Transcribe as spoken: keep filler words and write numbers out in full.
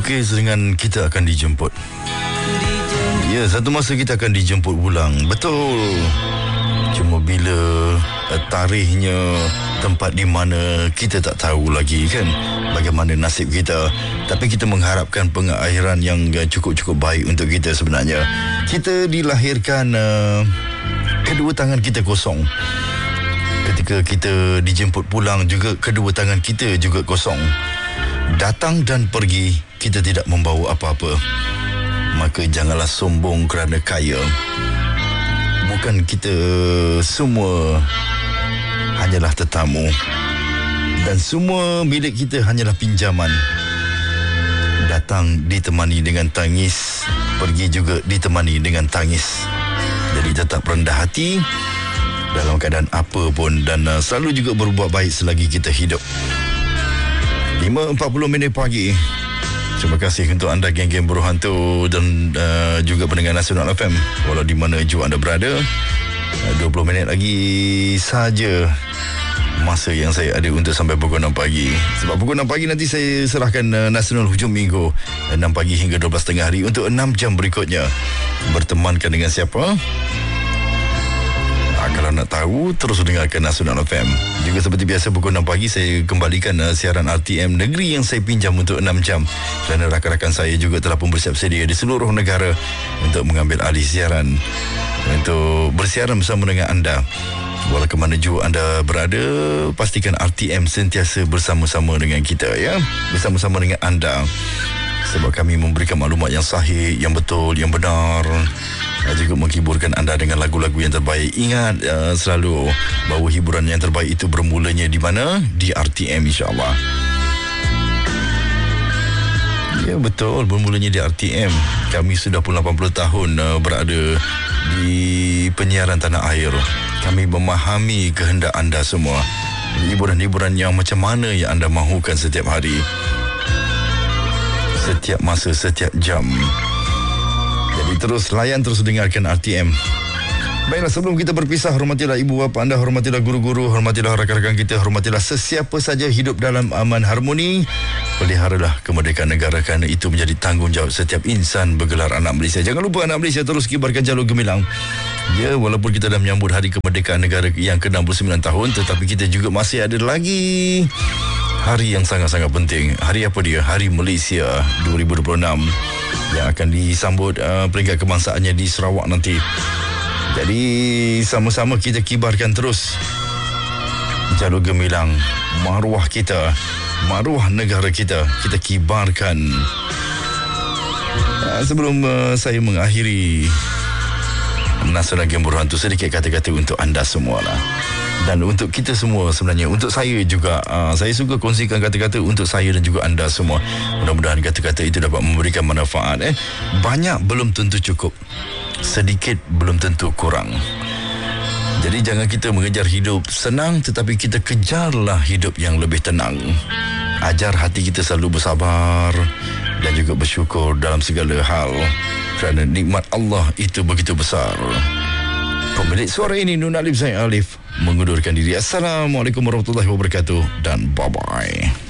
Dilukis dengan kita akan dijemput. Ya, satu masa kita akan dijemput pulang. Betul. Cuma bila uh, tarikhnya, tempat di mana, kita tak tahu lagi kan bagaimana nasib kita. Tapi kita mengharapkan pengakhiran yang uh, cukup-cukup baik untuk kita sebenarnya. Kita dilahirkan uh, kedua tangan kita kosong. Ketika kita dijemput pulang juga, kedua tangan kita juga kosong. Datang dan pergi, kita tidak membawa apa-apa. Maka janganlah sombong kerana kaya. Bukan kita semua hanyalah tetamu, dan semua milik kita hanyalah pinjaman. Datang ditemani dengan tangis, pergi juga ditemani dengan tangis. Jadi tetap rendah hati dalam keadaan apa pun, dan uh, selalu juga berbuat baik selagi kita hidup. lima empat puluh minit pagi. Terima kasih untuk anda geng-geng Buruh Hantu dan uh, juga pendengar Nasional F M, walau di mana jua anda berada. uh, dua puluh minit lagi saja masa yang saya ada untuk sampai pukul enam pagi. Sebab pukul enam pagi nanti saya serahkan uh, Nasional Hujung Minggu, enam pagi hingga dua belas tiga puluh hari untuk enam jam berikutnya. Bertemankan dengan siapa? Kalau nak tahu, terus dengarkan Nasional F M. Juga seperti biasa pukul enam pagi saya kembalikan uh, siaran R T M negeri yang saya pinjam untuk enam jam. Kerana rakan-rakan saya juga telah pun bersiap sedia di seluruh negara untuk mengambil alih siaran, untuk bersiaran bersama dengan anda. Walau ke mana jua anda berada, pastikan R T M sentiasa bersama-sama dengan kita, ya, bersama-sama dengan anda. Sebab kami memberikan maklumat yang sahih, yang betul, yang benar, dan juga menghiburkan anda dengan lagu-lagu yang terbaik. Ingat uh, selalu bahawa hiburan yang terbaik itu bermulanya di mana? Di R T M, insya-Allah. Ya, betul, bermulanya di R T M. Kami sudah pun lapan puluh tahun uh, berada di penyiaran tanah air. Kami memahami kehendak anda semua. Hiburan-hiburan yang macam mana yang anda mahukan setiap hari, setiap masa, setiap jam. Jadi terus layan, terus dengarkan R T M. Baiklah, sebelum kita berpisah, hormatilah ibu bapa anda, hormatilah guru-guru, hormatilah rakan-rakan kita, hormatilah sesiapa saja hidup dalam aman harmoni. Peliharalah kemerdekaan negara, kerana itu menjadi tanggungjawab setiap insan bergelar anak Malaysia. Jangan lupa anak Malaysia terus kibarkan jalur gemilang. Ya, walaupun kita dah menyambut hari kemerdekaan negara yang ke enam puluh sembilan tahun, tetapi kita juga masih ada lagi hari yang sangat-sangat penting. Hari apa dia? Hari Malaysia dua ribu dua puluh enam yang akan disambut uh, peringkat kebangsaannya di Sarawak nanti. Jadi sama-sama kita kibarkan terus jalur gemilang maruah kita, maruah negara kita, kita kibarkan. Uh, sebelum uh, saya mengakhiri Nasional Geng Buruh Hantu, sedikit kata-kata untuk anda semualah. Dan untuk kita semua sebenarnya, untuk saya juga, uh, saya suka kongsikan kata-kata untuk saya dan juga anda semua. Mudah-mudahan kata-kata itu dapat memberikan manfaat. Eh, banyak belum tentu cukup, sedikit belum tentu kurang. Jadi jangan kita mengejar hidup senang, tetapi kita kejarlah hidup yang lebih tenang. Ajar hati kita selalu bersabar dan juga bersyukur dalam segala hal, kerana nikmat Allah itu begitu besar. Pemilik suara ini Nun Alif Zain Alif mengundurkan diri. Assalamualaikum warahmatullahi wabarakatuh dan bye-bye.